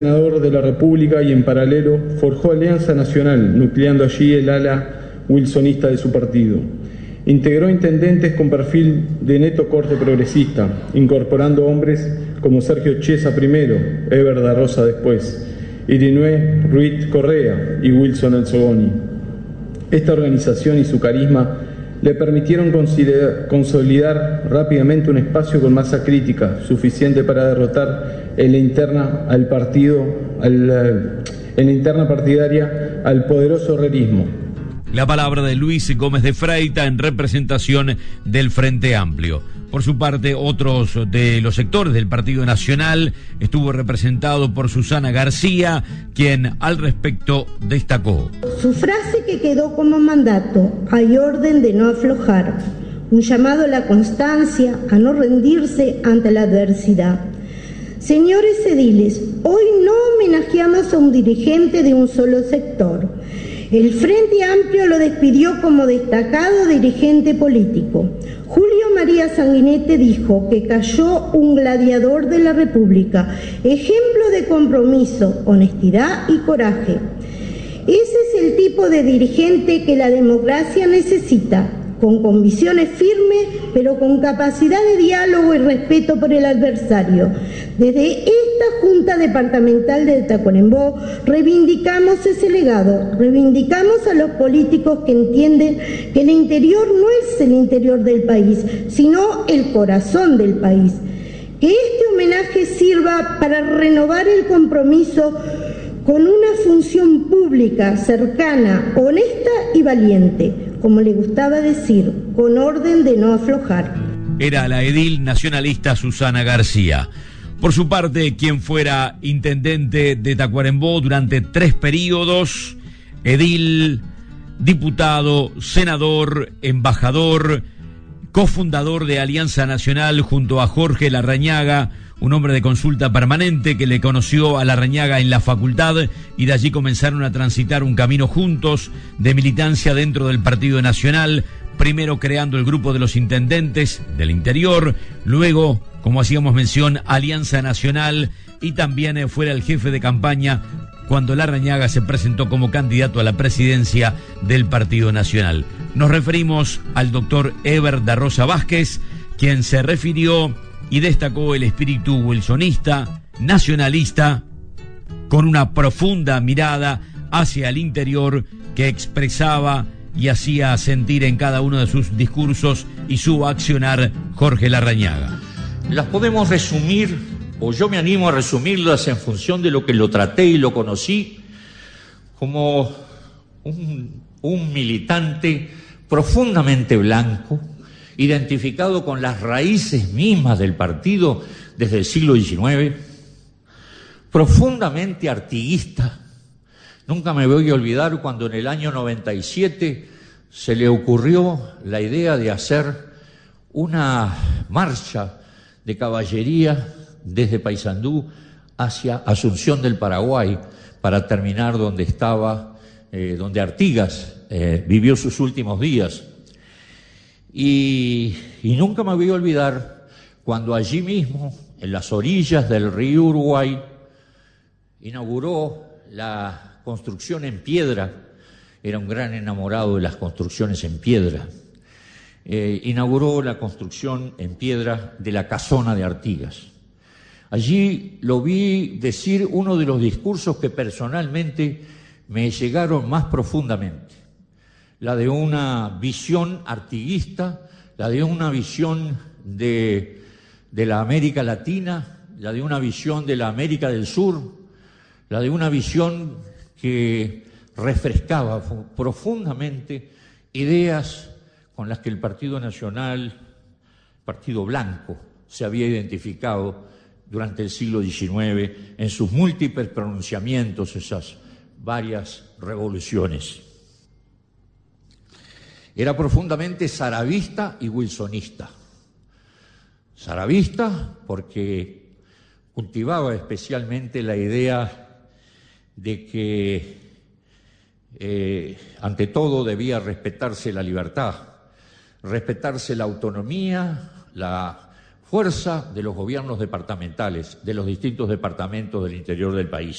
Senador de la República y en paralelo forjó Alianza Nacional, nucleando allí el ala wilsonista de su partido. Integró intendentes con perfil de neto corte progresista, incorporando hombres como Sergio Chiesa primero, Eber da Rosa después, Irinue Ruiz Correa y Wilson Alzogoni. Esta organización y su carisma le permitieron consolidar rápidamente un espacio con masa crítica suficiente para derrotar en la interna partidaria al poderoso herrerismo. La palabra de Luis Gómez de Freitas en representación del Frente Amplio. Por su parte, otros de los sectores del Partido Nacional estuvo representado por Susana García, quien al respecto destacó. Su frase que quedó como mandato: hay orden de no aflojar, un llamado a la constancia, a no rendirse ante la adversidad. Señores ediles, hoy no homenajeamos a un dirigente de un solo sector. El Frente Amplio lo despidió como destacado dirigente político. Julio María Sanguinetti dijo que cayó un gladiador de la República, ejemplo de compromiso, honestidad y coraje. Ese es el tipo de dirigente que la democracia necesita, con convicciones firmes, pero con capacidad de diálogo y respeto por el adversario. Desde esta Junta Departamental de Tacuarembó reivindicamos ese legado, reivindicamos a los políticos que entienden que el interior no es el interior del país, sino el corazón del país. Que este homenaje sirva para renovar el compromiso con una función pública, cercana, honesta y valiente, como le gustaba decir, con orden de no aflojar. Era la edil nacionalista Susana García. Por su parte, quien fuera intendente de Tacuarembó durante 3 periodos, edil, diputado, senador, embajador, cofundador de Alianza Nacional junto a Jorge Larrañaga, un hombre de consulta permanente que le conoció a Larrañaga en la facultad y de allí comenzaron a transitar un camino juntos de militancia dentro del Partido Nacional, primero creando el grupo de los intendentes del interior, luego, como hacíamos mención, Alianza Nacional, y también fuera el jefe de campaña cuando Larrañaga se presentó como candidato a la presidencia del Partido Nacional. Nos referimos al doctor Eber da Rosa Vázquez, quien se refirió y destacó el espíritu wilsonista, nacionalista, con una profunda mirada hacia el interior que expresaba y hacía sentir en cada uno de sus discursos y su accionar Jorge Larrañaga. Las podemos resumir, o yo me animo a resumirlas en función de lo que lo traté y lo conocí, como un militante profundamente blanco, identificado con las raíces mismas del partido desde el siglo XIX, profundamente artiguista. Nunca me voy a olvidar cuando en el año 97 se le ocurrió la idea de hacer una marcha de caballería desde Paysandú hacia Asunción del Paraguay para terminar donde estaba, donde Artigas vivió sus últimos días. Y nunca me voy a olvidar cuando allí mismo, en las orillas del río Uruguay, inauguró la construcción en piedra. Era un gran enamorado de las construcciones en piedra. Inauguró la construcción en piedra de la Casona de Artigas. Allí lo vi decir uno de los discursos que personalmente me llegaron más profundamente. La de una visión artiguista, la de una visión de la América Latina, la de una visión de la América del Sur, la de una visión que refrescaba profundamente ideas con las que el Partido Nacional, Partido Blanco, se había identificado durante el siglo XIX en sus múltiples pronunciamientos, esas varias revoluciones. Era profundamente saravista y wilsonista. Saravista porque cultivaba especialmente la idea de que ante todo debía respetarse la libertad, respetarse la autonomía, la fuerza de los gobiernos departamentales, de los distintos departamentos del interior del país.